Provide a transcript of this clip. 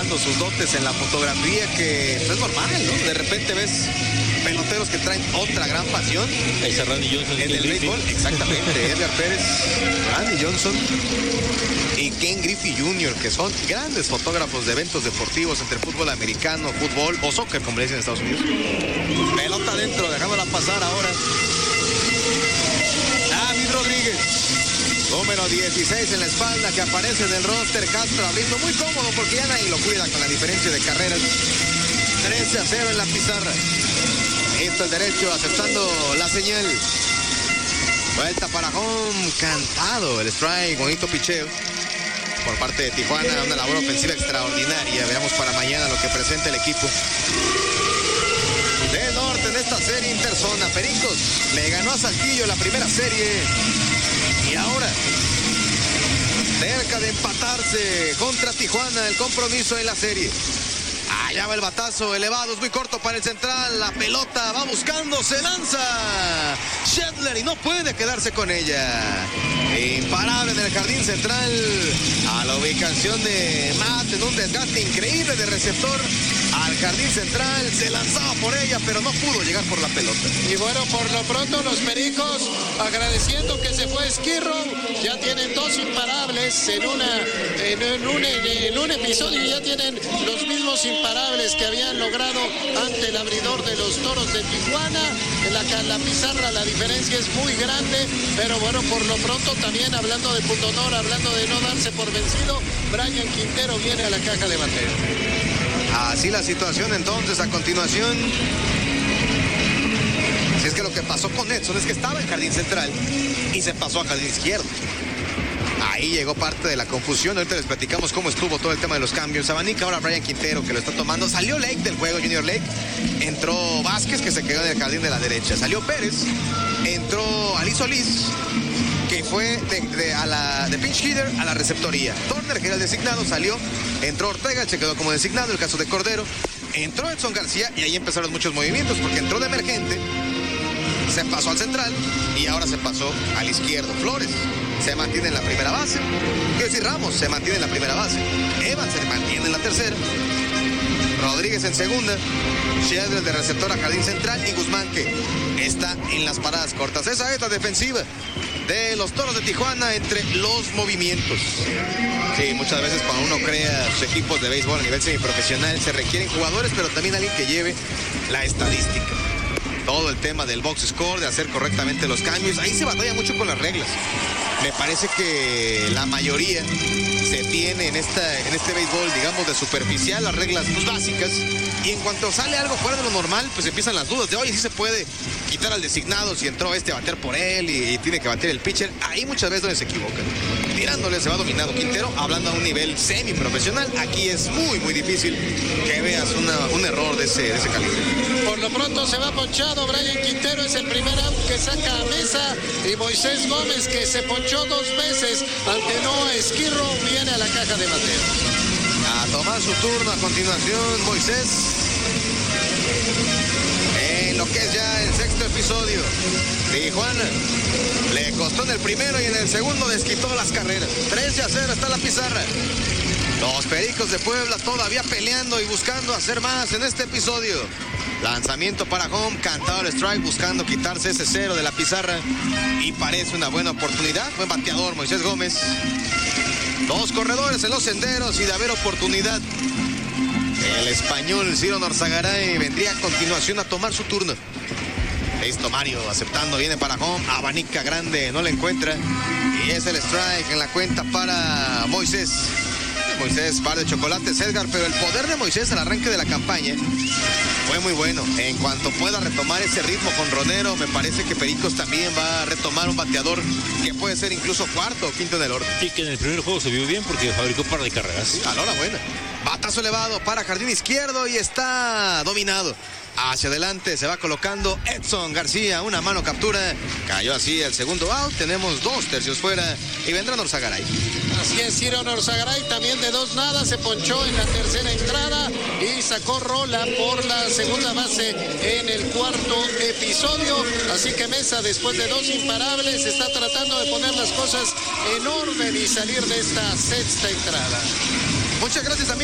demostrando sus dotes en la fotografía, que es normal, ¿no? De repente ves peloteros que traen otra gran pasión. Ese Randy Johnson en el béisbol, exactamente. Edgar Pérez, Randy Johnson y Ken Griffey Jr., que son grandes fotógrafos de eventos deportivos entre fútbol americano, fútbol o soccer, como le dicen en Estados Unidos. Pelota adentro, dejándola pasar ahora. David Rodríguez, número 16 en la espalda, que aparece en el roster. Castro abriendo muy cómodo porque ya nadie lo cuida con la diferencia de carreras. 13-0 en la pizarra. Esto el derecho, aceptando la señal. Vuelta para home, cantado el strike, bonito picheo por parte de Tijuana, una labor ofensiva extraordinaria. Veamos para mañana lo que presenta el equipo del norte en esta serie interzona. Pericos le ganó a Saltillo la primera serie y ahora cerca de empatarse contra Tijuana el compromiso en la serie. Allá va el batazo elevado, es muy corto para el central. La pelota va buscando, se lanza Schedler y no puede quedarse con ella. Imparable en el jardín central. A la ubicación de Matt en un desgaste increíble de receptor. Al jardín central, se lanzaba por ella, pero no pudo llegar por la pelota. Y bueno, por lo pronto los Pericos agradeciendo que se fue Skirrow. Ya tienen dos imparables en un episodio. Ya tienen los mismos imparables que habían logrado ante el abridor de los Toros de Tijuana. En la pizarra la diferencia es muy grande, pero bueno, por lo pronto también hablando de punto honor, hablando de no darse por vencido, Brian Quintero viene a la caja de bateo. Así la situación entonces a continuación. Si es que lo que pasó con Edson es que estaba en jardín central y se pasó a jardín izquierdo. Ahí llegó parte de la confusión. Ahorita les platicamos cómo estuvo todo el tema de los cambios. Abanica ahora Brian Quintero, que lo está tomando. Salió Lake del juego, Junior Lake. Entró Vázquez, que se quedó en el jardín de la derecha. Salió Pérez. Entró Ali Solís, que fue de pinch hitter a la receptoría. Turner, que era el designado, salió. Entró Ortega, se quedó como designado, el caso de Cordero. Entró Edson García y ahí empezaron muchos movimientos, porque entró de emergente, se pasó al central y ahora se pasó al izquierdo. Flores se mantiene en la primera base. Quiero decir, Ramos se mantiene en la primera base. Evans se mantiene en la tercera. Rodríguez en segunda. Schedler de receptor a jardín central. Y Guzmán, que está en las paradas cortas. Esa es la defensiva de los Toros de Tijuana entre los movimientos. Sí, muchas veces cuando uno crea sus equipos de béisbol a nivel semiprofesional se requieren jugadores, pero también alguien que lleve la estadística. Todo el tema del box score, de hacer correctamente los cambios. Ahí se batalla mucho con las reglas. Me parece que la mayoría se tiene en este béisbol, digamos, de superficial, las reglas pues, básicas. Y en cuanto sale algo fuera de lo normal, pues empiezan las dudas de, oye, sí se puede quitar al designado si entró a bater por él y tiene que bater el pitcher. Ahí muchas veces donde se equivocan. Tirándole se va dominado Quintero, hablando a un nivel semiprofesional. Aquí es muy, muy difícil que veas un error de ese calibre. Por lo pronto se va ponchado Brian Quintero, es el primer out que saca a mesa, y Moisés Gómez, que se ponchó 2 veces ante Noah Skirrow, viene a la caja de bateo. A tomar su turno a continuación Moisés, en lo que es ya el sexto episodio. Tijuana le costó en el primero y en el segundo desquitó las carreras. 13-0 está la pizarra. Los Pericos de Puebla todavía peleando y buscando hacer más en este episodio. Lanzamiento para home, cantado el strike, buscando quitarse ese 0 de la pizarra. Y parece una buena oportunidad. Buen bateador Moisés Gómez. 2 corredores en los senderos y de haber oportunidad, el español Ciro Norzagaray vendría a continuación a tomar su turno. Listo Mario, aceptando, viene para home, abanica grande, no le encuentra. Y es el strike en la cuenta para Moisés. Moisés, par de chocolates, Edgar, pero el poder de Moisés al arranque de la campaña fue muy bueno. En cuanto pueda retomar ese ritmo con Ronero, me parece que Pericos también va a retomar un bateador que puede ser incluso cuarto o quinto en el orden. Y que en el primer juego se vio bien porque fabricó un par de carreras. Sí, a la hora buena. Batazo elevado para jardín izquierdo y está dominado. Hacia adelante se va colocando Edson García, una mano captura. Cayó así el segundo out. Tenemos 2 tercios fuera y vendrá Norzagaray. Así es, Ciro Norzagaray también de 2 nada, se ponchó en la tercera entrada y sacó rola por la segunda base en el cuarto episodio. Así que Mesa, después de 2 imparables, está tratando de poner las cosas en orden y salir de esta sexta entrada. Muchas gracias, amigos.